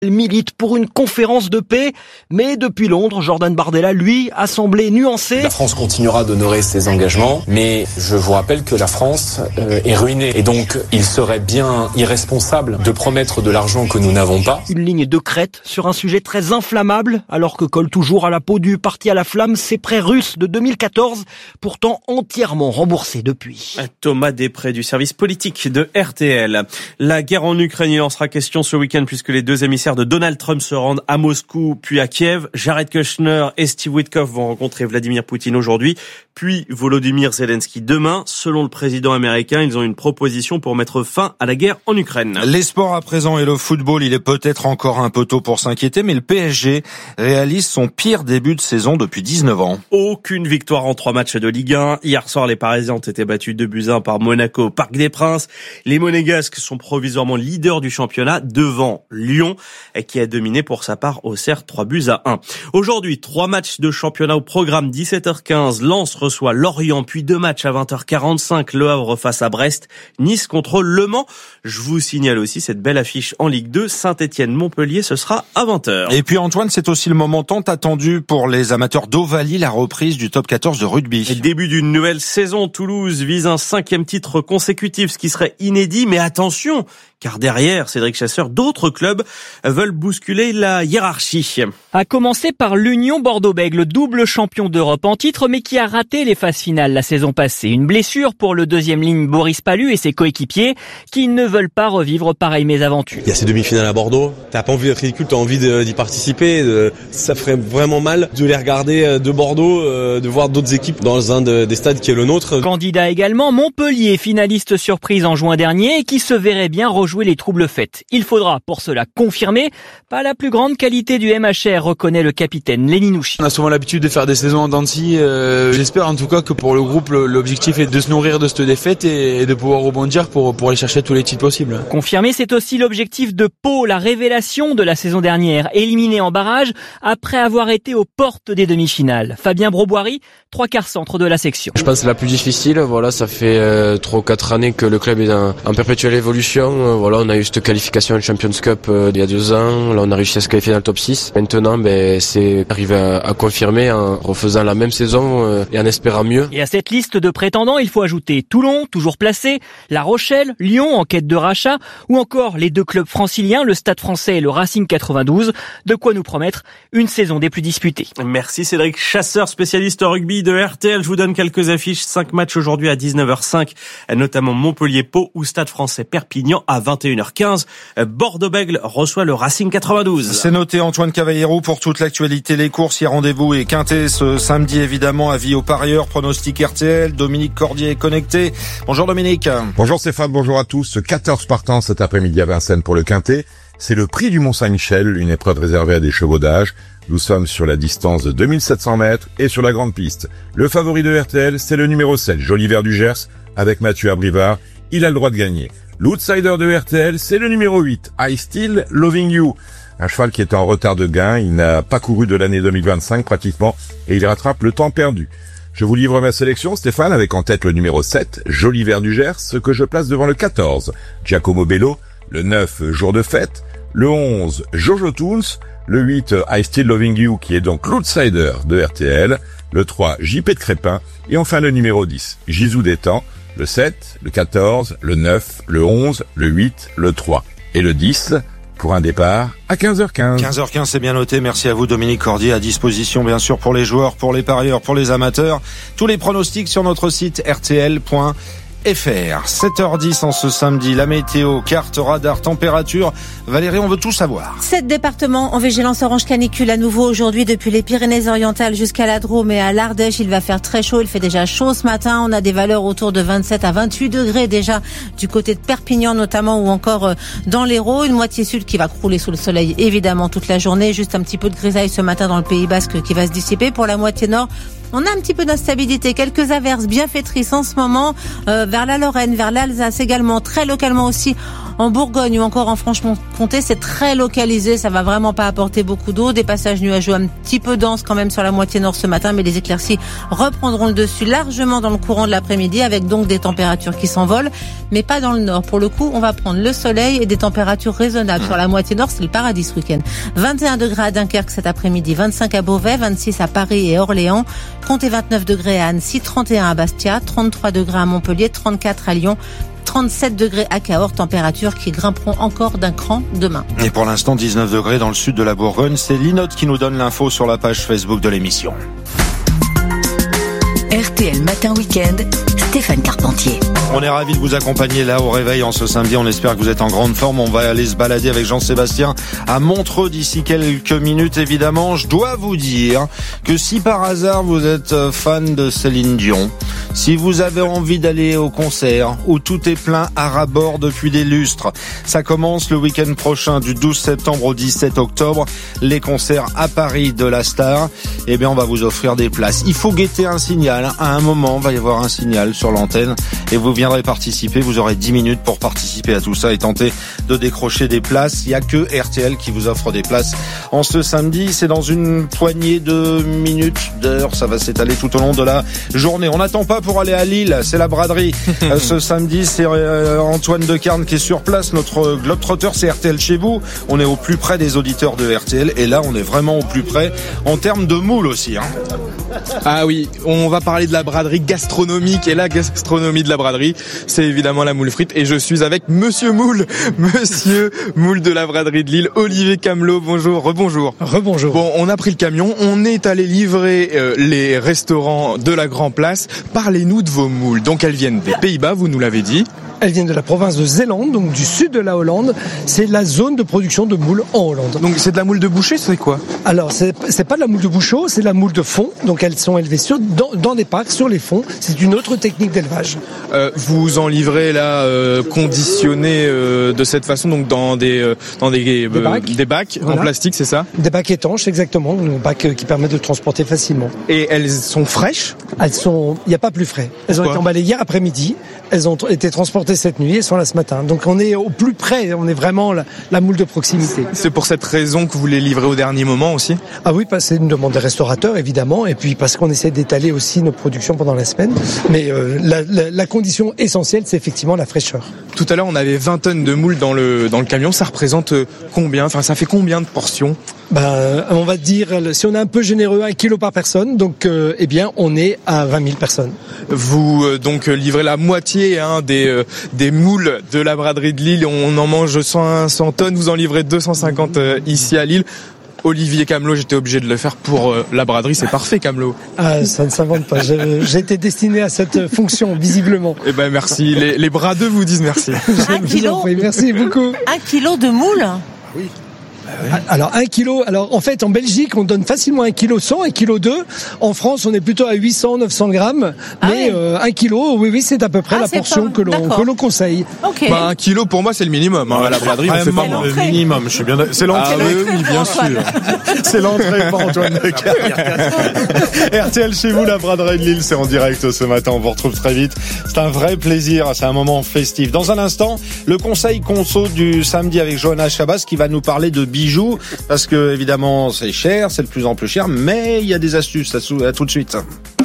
milite pour une conférence de paix, mais depuis Londres, Jordan Bardella, lui, a semblé nuancé. La France continuera d'honorer ses engagements, mais je vous rappelle que la France est ruinée. Et donc, il serait bien irresponsable de promettre de l'argent que nous n'avons pas. Une ligne de crête sur un sujet très inflammable, alors que colle toujours à la peau du parti à la flamme ces prêts russes de 2014, pourtant entièrement remboursés depuis. Thomas Després du service politique de RTL. La guerre en Ukraine, il en sera question ce week-end puisque les deux émissaires de Donald Trump se rendent à Moscou puis à Kiev. Jared Kushner et Steve Witkoff vont rencontrer Vladimir Poutine aujourd'hui, puis Volodymyr Zelensky demain. Selon le président américain, ils ont une proposition pour mettre fin à la guerre en Ukraine. Les sports à présent et le football, il est peut-être encore un peu tôt pour s'inquiéter, mais le PSG réalise son pire début de saison depuis 19 ans. Aucune victoire en 3 matchs de Ligue 1. Hier soir, les Parisiens ont été battus 2-1 par Monaco au Parc des Princes. Les Monégasques sont provisoirement leaders du championnat devant Lyon, qui a dominé pour sa part Auxerre 3-1. Aujourd'hui, 3 matchs de championnat au programme. 17h15, Lens reçoit Lorient, puis 2 matchs à 20h45, Le Havre face à Brest, Nice contre Le Mans. Je vous signale aussi cette belle affiche en Ligue 2, Saint-Étienne-Montpellier, ce sera à 20h. Et puis Antoine, c'est aussi le moment tant attendu pour les amateurs d'Ovalie, la reprise du top 14 de rugby. Et début d'une nouvelle saison, Toulouse vise un 5e titre consécutif, ce qui serait inédit, mais attention, car derrière, Cédric Chasseur, d'autres clubs veulent bousculer la hiérarchie. À commencer par l'Union Bordeaux-Bègles, double champion d'Europe en titre, mais qui a raté les phases finales la saison passée. Une blessure pour le deuxième ligne Boris Pallu et ses coéquipiers, qui ne veulent pas revivre pareille mésaventure. Il y a ces demi-finales à Bordeaux, t'as pas envie d'être ridicule, t'as envie d'y participer. Ça ferait vraiment mal de les regarder de Bordeaux, de voir d'autres équipes dans un des stades qui est le nôtre. Candidat également, Montpellier, finaliste surprise en juin dernier, et qui se verrait bien jouer les troubles faits. Il faudra pour cela confirmer pas la plus grande qualité du MHR, reconnaît le capitaine Leninouchi. On a souvent l'habitude de faire des saisons en dents de scie. J'espère en tout cas que pour le groupe, l'objectif est de se nourrir de cette défaite et de pouvoir rebondir pour aller chercher tous les titres possibles. Confirmer, c'est aussi l'objectif de Pau, la révélation de la saison dernière, éliminé en barrage après avoir été aux portes des demi-finales. Fabien Broboiry, 3/4 centre de la section. Je pense que c'est la plus difficile. Voilà, ça fait 3 ou 4 années que le club est en perpétuelle évolution. Voilà, on a eu cette qualification en Champions Cup il y a 2 ans. Là, on a réussi à se qualifier dans le top 6. Maintenant, c'est arriver à confirmer en refaisant la même saison et en espérant mieux. Et à cette liste de prétendants, il faut ajouter Toulon, toujours placé, La Rochelle, Lyon en quête de rachat, ou encore les 2 clubs franciliens, le Stade Français et le Racing 92. De quoi nous promettre une saison des plus disputées. Merci Cédric Chasseur, spécialiste rugby de RTL. Je vous donne quelques affiches. 5 matchs aujourd'hui à 19h05, notamment Montpellier-Pau ou Stade Français Perpignan à 21h15. Bordeaux-Bègles reçoit le Racing 92. C'est noté, Antoine Cavallero, pour toute l'actualité. Les courses, il y a rendez-vous et quintet ce samedi, évidemment, avis aux parieurs, pronostic RTL. Dominique Cordier est connecté. Bonjour Dominique. Bonjour Stéphane, bonjour à tous. 14 partants cet après-midi à Vincennes pour le quintet. C'est le prix du Mont-Saint-Michel, une épreuve réservée à des chevaux d'âge. Nous sommes sur la distance de 2700 mètres et sur la grande piste. Le favori de RTL, c'est le numéro 7, Joli Vert du Gers, avec Mathieu Abrivard. Il a le droit de gagner. L'outsider de RTL, c'est le numéro 8, I Still Loving You. Un cheval qui est en retard de gain, il n'a pas couru de l'année 2025 pratiquement, et il rattrape le temps perdu. Je vous livre ma sélection, Stéphane, avec en tête le numéro 7, Joli Vert du Gers, ce que je place devant le 14, Giacomo Bello, le 9, Jour de Fête, le 11, Jojo Toons, le 8, I Still Loving You, qui est donc l'outsider de RTL, le 3, JP de Crépin, et enfin le numéro 10, Gisou d'Étang, le 7, le 14, le 9, le 11, le 8, le 3 et le 10 pour un départ à 15h15. 15h15, c'est bien noté. Merci à vous Dominique Cordier, à disposition bien sûr pour les joueurs, pour les parieurs, pour les amateurs. Tous les pronostics sur notre site rtl.fr. 7h10 en ce samedi, la météo, carte, radar, température. Valérie, on veut tout savoir. 7 départements en vigilance orange canicule à nouveau aujourd'hui depuis les Pyrénées-Orientales jusqu'à la Drôme et à l'Ardèche. Il va faire très chaud, il fait déjà chaud ce matin. On a des valeurs autour de 27 à 28 degrés déjà du côté de Perpignan notamment ou encore dans l'Hérault. Une moitié sud qui va crouler sous le soleil évidemment toute la journée. Juste un petit peu de grisaille ce matin dans le Pays Basque qui va se dissiper. Pour la moitié nord, on a un petit peu d'instabilité, quelques averses bienfaitrices en ce moment vers la Lorraine, vers l'Alsace également, très localement aussi En Bourgogne ou encore en Franche-Comté, c'est très localisé, ça va vraiment pas apporter beaucoup d'eau. Des passages nuageux un petit peu denses quand même sur la moitié nord ce matin, mais les éclaircies reprendront le dessus largement dans le courant de l'après-midi avec donc des températures qui s'envolent, mais pas dans le nord. Pour le coup, on va prendre le soleil et des températures raisonnables. Sur la moitié nord, c'est le paradis ce week-end. 21 degrés à Dunkerque cet après-midi, 25 à Beauvais, 26 à Paris et Orléans, comptez 29 degrés à Annecy, 31 à Bastia, 33 degrés à Montpellier, 34 à Lyon, 37 degrés à Cahors, températures qui grimperont encore d'un cran demain. Et pour l'instant, 19 degrés dans le sud de la Bourgogne. C'est Linotte qui nous donne l'info sur la page Facebook de l'émission. RTL Matin Week-end, Stéphane Carpentier. On est ravis de vous accompagner là au réveil en ce samedi. On espère que vous êtes en grande forme. On va aller se balader avec Jean-Sébastien à Montreux d'ici quelques minutes. Évidemment, je dois vous dire que si par hasard vous êtes fan de Céline Dion, si vous avez envie d'aller au concert où tout est plein à ras-bord depuis des lustres, ça commence le week-end prochain du 12 septembre au 17 octobre. Les concerts à Paris de la Star. Eh bien, on va vous offrir des places. Il faut guetter un signal. À un moment, il va y avoir un signal sur l'antenne et vous viendrez participer. Vous aurez 10 minutes pour participer à tout ça et tenter de décrocher des places. Il n'y a que RTL qui vous offre des places en ce samedi. C'est dans une poignée de minutes, d'heures. Ça va s'étaler tout au long de la journée. On n'attend pas pour aller à Lille. C'est la braderie. Ce samedi, c'est Antoine Decarne qui est sur place. Notre globetrotter, c'est RTL chez vous. On est au plus près des auditeurs de RTL. Et là, on est vraiment au plus près en termes de moules aussi. Ah oui, on va parler de la braderie gastronomique. Et la gastronomie de la braderie, c'est évidemment la moule frite. Et je suis avec Monsieur Moule de la braderie de Lille, Olivier Camelot. Bonjour, rebonjour. Rebonjour. Bon, on a pris le camion, on est allé livrer les restaurants de la Grand Place. Parlez-nous de vos moules. Donc elles viennent des Pays-Bas, vous nous l'avez dit. Elles viennent de la province de Zélande, donc du sud de la Hollande. C'est la zone de production de moules en Hollande. Donc c'est de la moule de boucher, c'est quoi? Alors c'est pas de la moule de bouchot, c'est la moule de fond. Donc elles sont élevées dans des parcs, sur les fonds. C'est une autre technique d'élevage. Vous en livrez là conditionnées de cette façon, donc dans des bacs voilà. En plastique, c'est ça? Des bacs étanches, exactement. Des bacs qui permettent de transporter facilement. Et elles sont fraîches? Il n'y a pas plus frais. Elles ont été emballées hier après-midi. Elles ont été transportées cette nuit et sont là ce matin. Donc on est au plus près, on est vraiment la moule de proximité. C'est pour cette raison que vous les livrez au dernier moment aussi? Ah oui, parce que c'est une demande des restaurateurs évidemment, et puis parce qu'on essaie d'étaler aussi nos productions pendant la semaine. Mais la condition essentielle, c'est effectivement la fraîcheur. Tout à l'heure, on avait 20 tonnes de moules dans le camion. Ça représente combien? Enfin, ça fait combien de portions? On va dire, si on est un peu généreux, 1 kilo par personne. Donc, eh bien, on est à 20 000 personnes. Vous donc livrez la moitié des moules de la braderie de Lille. On en mange 100 tonnes. Vous en livrez 250 ici à Lille. Olivier Camelot, j'étais obligé de le faire pour la braderie, c'est parfait Camelot. Ah, ça ne s'invente pas, j'ai été destiné à cette fonction, visiblement. Eh ben merci, les bradeux vous disent merci. 1 kilo. Merci beaucoup. 1 kilo de moules? Oui. Alors 1 kilo, en fait en Belgique on donne facilement 1 kilo 100, 1 kilo 2. En France on est plutôt à 800, 900 grammes. Mais 1 kilo, oui c'est à peu près la portion que l'on conseille. Okay. 1 kilo pour moi c'est le minimum. À la braderie on fait pas moins. Le minimum, je suis bien. C'est l'entrée. Ah oui, bien sûr. C'est l'entrée pour Antoine Decarne. RTL chez vous, la braderie de Lille, c'est en direct ce matin. On vous retrouve très vite. C'est un vrai plaisir. C'est un moment festif. Dans un instant, le conseil conso du samedi avec Johanna Chabas qui va nous parler de bijoux, parce que évidemment c'est cher, c'est de plus en plus cher, mais il y a des astuces. À tout de suite.